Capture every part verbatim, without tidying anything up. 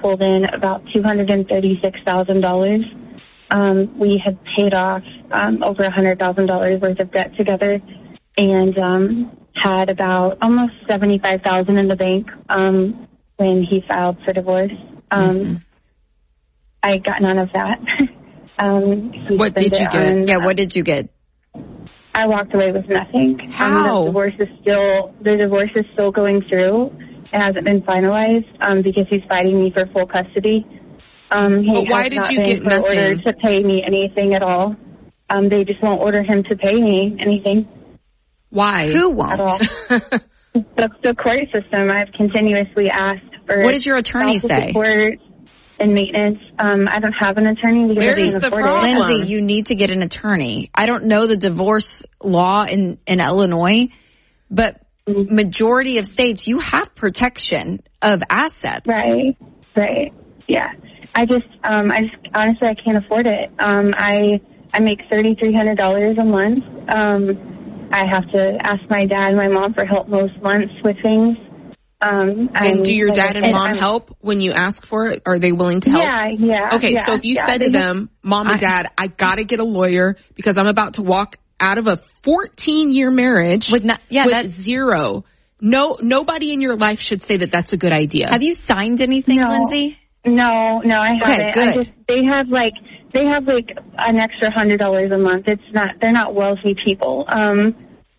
pulled in about two hundred thirty-six thousand dollars. Um, we had paid off um, over one hundred thousand dollars worth of debt together, and um, had about almost seventy-five thousand dollars in the bank um, when he filed for divorce. Um, mm-hmm. I got none of that. um, what did you get? On, yeah, what did you get? I walked away with nothing. How? Um, the divorce is still the divorce is still going through. It hasn't been finalized um, because he's fighting me for full custody. Um, he but why has did not you been get for nothing? Order to pay me anything at all. Um, they just won't order him to pay me anything. Why? Who won't? At all. the, the court system. I've continuously asked for. What did your attorney say? Support and maintenance. Um, I don't have an attorney. Where is the problem? Lindsay, you need to get an attorney. I don't know the divorce law in, in Illinois, but mm-hmm. majority of states, you have protection of assets. Right, right, yeah. I just, um, I just honestly, I can't afford it. Um, I I make thirty three hundred dollars a month. Um, I have to ask my dad and my mom for help most months with things. Um, and do your dad and, and mom I'm, help when you ask for it? Are they willing to help? Yeah, yeah. Okay, yeah, so if you yeah, said to them, Mom and Dad, I gotta get a lawyer because I'm about to walk out of a fourteen year marriage with, not, yeah, with that's, zero. No, nobody in your life should say that that's a good idea. Have you signed anything, no, Lindsay? No, no, I haven't. Okay, good. I just, they have like, they have like an extra hundred dollars a month. It's not, they're not wealthy people, um,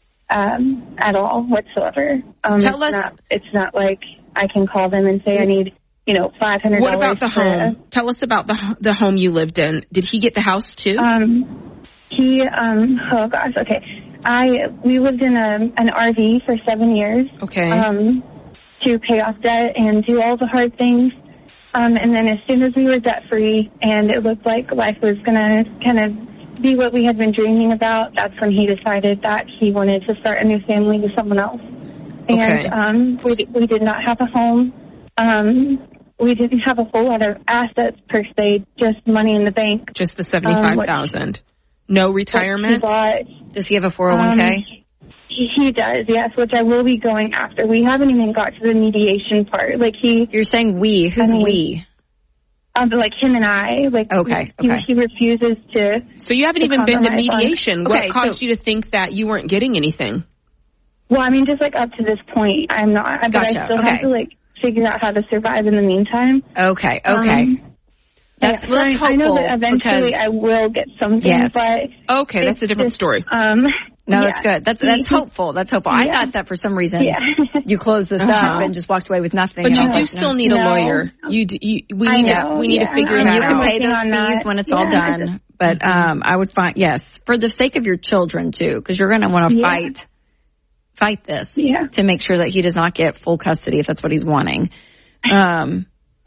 um, at all whatsoever. Um, Tell it's us. Not, it's not like I can call them and say I need, you know, five hundred dollars. What about the home? To, Tell us about the the home you lived in. Did he get the house too? Um, he, um, oh gosh, okay. I, we lived in a, an R V for seven years. Okay. Um, to pay off debt and do all the hard things. Um, and then as soon as we were debt free and it looked like life was going to kind of be what we had been dreaming about, that's when he decided that he wanted to start a new family with someone else. And okay. um, we, we did not have a home. Um, we didn't have a whole lot of assets per se, just money in the bank. Just the seventy-five thousand dollars. Um, no retirement? Does he have a four oh one k? Um, he, he does, yes, which I will be going after. We haven't even got to the mediation part. Like he, You're saying we. Who's I mean, we? Um, like him and I. Like okay, he, okay. he refuses to. So you haven't even been to mediation. On, what okay, caused so, you to think that you weren't getting anything? Well, I mean, just like up to this point, I'm not. But gotcha. I still okay. have to like figure out how to survive in the meantime. Okay, okay. Um, That's, yeah, well, that's I, hopeful. I know that eventually because, I will get something, yes. but okay, that's a different just, story. Um, no, yeah. that's good. That's that's hopeful. That's hopeful. Yeah. I thought that for some reason yeah. you closed this uh-huh. up and just walked away with nothing. But you do like, still no. need a no. lawyer. You, do, you we I need know, to we need yeah. to figure I'm, that you can out. pay those fees that. when it's yeah. all done. But um, I would find yes for the sake of your children too, because you're going to want to yeah. fight fight this yeah. to make sure that he does not get full custody if that's what he's wanting. Um,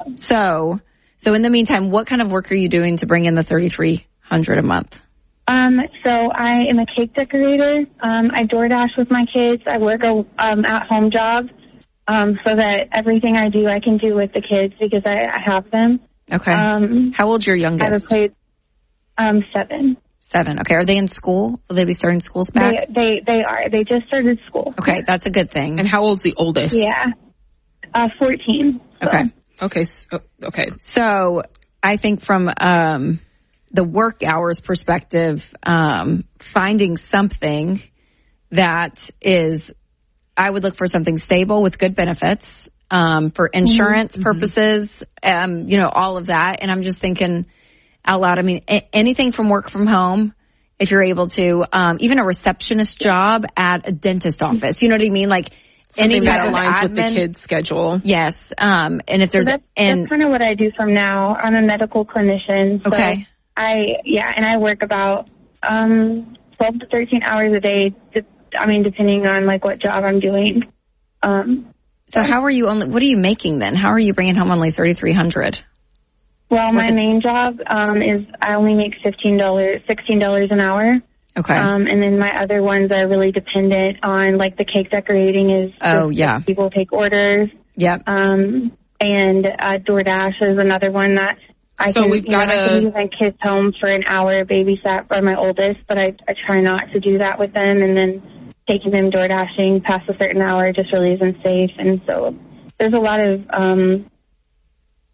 so. So in the meantime, what kind of work are you doing to bring in the thirty-three hundred dollars a month? Um, so I am a cake decorator. Um, I DoorDash with my kids. I work a um, at-home job um, so that everything I do, I can do with the kids because I, I have them. Okay. Um, How old's your I youngest? have played um, seven. Seven. Okay. Are they in school? Will they be starting schools back? They, they they are. They just started school. Okay, that's a good thing. And how old's the oldest? Yeah, uh, fourteen. So. Okay. Okay. So, okay. So I think from um, the work hours perspective, um, finding something that is, I would look for something stable with good benefits um, for insurance mm-hmm. purposes, um, you know, all of that. And I'm just thinking out loud. I mean, a- anything from work from home, if you're able to, um, even a receptionist job at a dentist office. You know what I mean? Like. Something Any that type aligns of with the admin. kids' schedule. Yes. Um, and if there's so that's, and that's kind of what I do from now. I'm a medical clinician. So okay. I yeah, and I work about um, twelve to thirteen hours a day. De- I mean, depending on like what job I'm doing. Um, so how are you only? What are you making then? How are you bringing home only thirty three hundred? Well, my main job um, is I only make fifteen dollars, sixteen dollars an hour. Okay. Um, and then my other ones are really dependent on, like, the cake decorating is. Oh, yeah. People take orders. Yep. Um, and uh, DoorDash is another one that I so can, we've you know, got I can leave my kids home for an hour babysat by my oldest, but I, I try not to do that with them. And then taking them door dashing past a certain hour just really isn't safe. And so there's a lot of um,